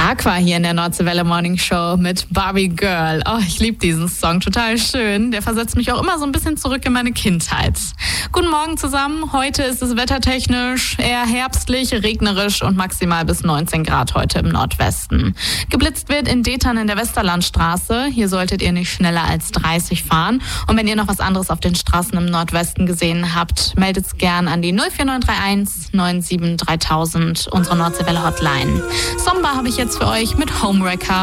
Aqua hier in der Nordseewelle Morning Show mit Barbie Girl. Oh, ich liebe diesen Song, total schön. Der versetzt mich auch immer so ein bisschen zurück in meine Kindheit. Guten Morgen zusammen. Heute ist es wettertechnisch eher herbstlich, regnerisch und maximal bis 19 Grad heute im Nordwesten. Geblitzt wird in Detern in der Westerlandstraße. Hier solltet ihr nicht schneller als 30 fahren. Und wenn ihr noch was anderes auf den Straßen im Nordwesten gesehen habt, meldet es gern an die 04931 97 3000, unsere Nordseewelle Hotline. Somba habe ich jetzt für euch mit Homewrecker.